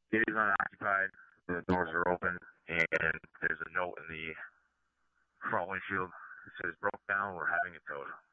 It is unoccupied. The doors are open, and there's a note in the front windshield that says broke down. We're having it towed.